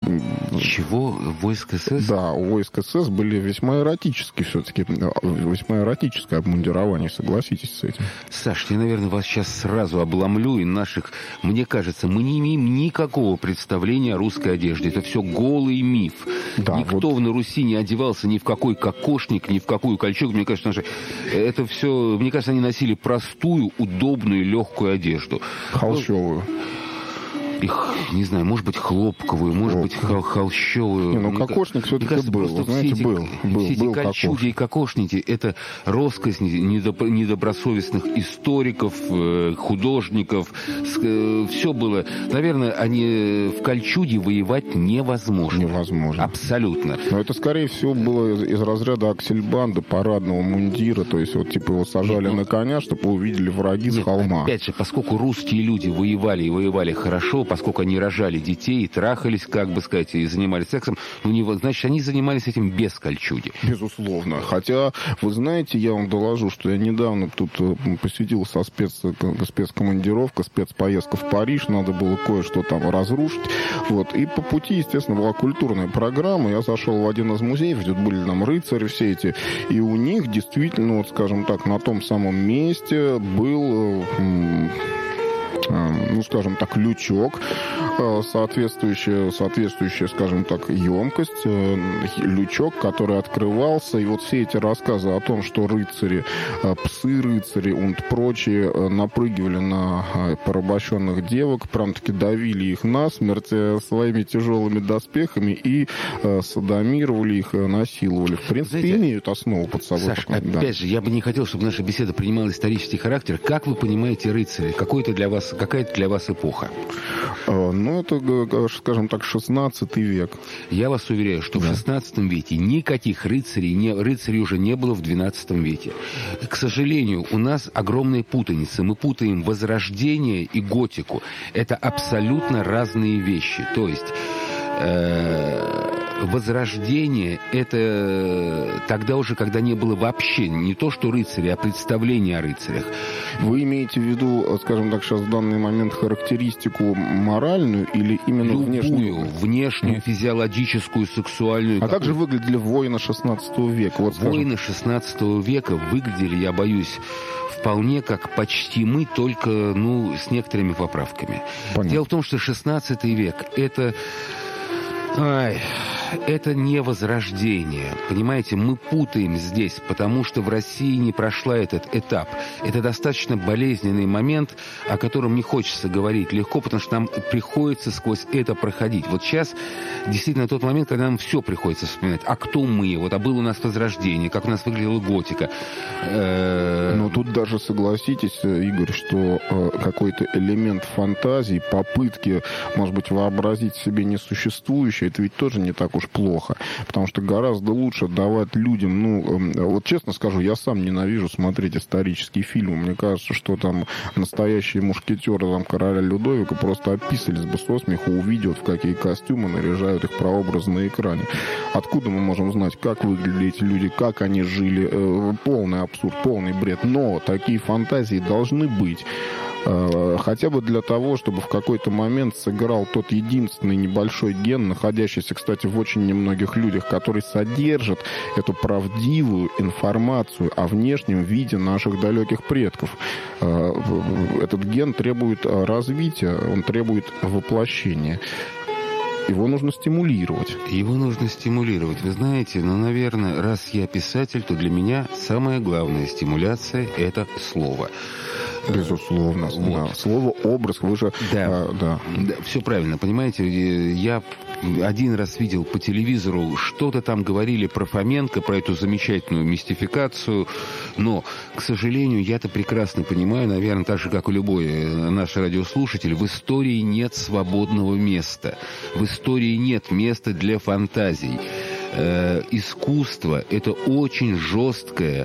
Чего? Войск СС? Да, у войск СС были весьма эротические все-таки, весьма эротическое обмундирование, согласитесь с этим. Саш, я, наверное, вас сейчас сразу обломлю, и мне кажется, мы не имеем никакого представления о русской одежде. Это все голый миф. Да, никто на Руси не одевался ни в какой кокошник, ни в какую кольчугу. Мне кажется, это все, мне кажется, они носили простую, удобную, легкую одежду. Холщовую. Их, не знаю, может быть, хлопковую, может быть, холщовую. Ну, кокошник все-таки был, вы знаете, был. Все эти кольчуги и кокошники — это роскошь недобросовестных историков, художников. Все было. Наверное, в кольчуге воевать невозможно. Невозможно. Абсолютно. Но это, скорее всего, было из разряда аксельбанда, парадного мундира. То есть, вот, типа, его сажали на коня, чтобы увидели враги с холма. Опять же, поскольку русские люди воевали и воевали хорошо, поскольку они рожали детей, трахались, как бы сказать, и занимались сексом, значит, они занимались этим без кольчуги. Безусловно. Хотя, вы знаете, я вам доложу, что я недавно тут посетил со спецкомандировка, спецпоездка в Париж, надо было кое-что там разрушить. Вот. И по пути, естественно, была культурная программа. Я зашел в один из музеев, тут были там рыцари все эти, и у них действительно, вот, скажем так, на том самом месте был... ну, скажем так, лючок, соответствующая, скажем так, емкость, лючок, который открывался, и вот все эти рассказы о том, что рыцари, псы-рыцари и прочие напрыгивали на порабощенных девок, прям-таки давили их насмерть своими тяжелыми доспехами и садомировали их, насиловали. В принципе, имеют основу под собой. Саш, опять же, я бы не хотел, чтобы наша беседа принимала исторический характер. Как вы понимаете рыцари? Какая это для вас эпоха? Ну, это, скажем так, 16 век. Я вас уверяю, что в 16 веке никаких рыцарей уже не было в 12 веке. К сожалению, у нас огромная путаница. Мы путаем возрождение и готику. Это абсолютно разные вещи. То есть... Возрождение — это тогда уже, когда не было вообще не то, что рыцари, а представление о рыцарях. Вы имеете в виду, скажем так, сейчас в данный момент характеристику моральную или именно внешнюю? Внешнюю, физиологическую, сексуальную. А как же выглядели воины 16 века? Вот, воины 16 века выглядели, я боюсь, вполне как почти мы, только, с некоторыми поправками. Понятно. Дело в том, что 16 век — это не возрождение. Понимаете, мы путаем здесь, потому что в России не прошла этот этап. Это достаточно болезненный момент, о котором не хочется говорить легко, потому что нам приходится сквозь это проходить. Вот сейчас действительно тот момент, когда нам все приходится вспоминать. А кто мы? А было у нас возрождение, как у нас выглядела готика. Но тут даже согласитесь, Игорь, что какой-то элемент фантазии, попытки, может быть, вообразить себе несуществующее, это ведь тоже не так уж плохо, потому что гораздо лучше давать людям, вот честно скажу, я сам ненавижу смотреть исторические фильмы, мне кажется, что там настоящие мушкетеры короля Людовика просто описались бы со смеху, увидят, в какие костюмы наряжают их прообразы на экране. Откуда мы можем знать, как выглядели эти люди, как они жили? Полный абсурд, полный бред, но такие фантазии должны быть. Хотя бы для того, чтобы в какой-то момент сыграл тот единственный небольшой ген, находящийся, кстати, в очень немногих людях, который содержит эту правдивую информацию о внешнем виде наших далеких предков. Этот ген требует развития, он требует воплощения. Его нужно стимулировать. Вы знаете, наверное, раз я писатель, то для меня самая главная стимуляция — это слово. Безусловно. Вот. Да. Слово, образ, вы же... Да, все правильно, понимаете. Я один раз видел по телевизору, что-то там говорили про Фоменко, про эту замечательную мистификацию, но, к сожалению, я-то прекрасно понимаю, наверное, так же, как и любой наш радиослушатель, в истории нет свободного места. В истории нет места для фантазий. Искусство — это очень жесткое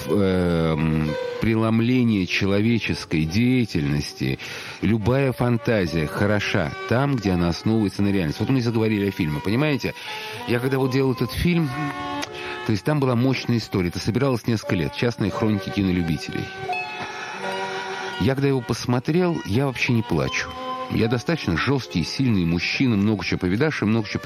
преломление человеческой деятельности. Любая фантазия хороша там, где она основывается на реальности. Вот мы заговорили о фильме, понимаете? Я когда делал этот фильм, то есть там была мощная история. Это собиралось несколько лет. Частные хроники кинолюбителей. Я когда его посмотрел, я вообще не плачу. Я достаточно жесткий, сильный мужчина, много чего повидавший, много чего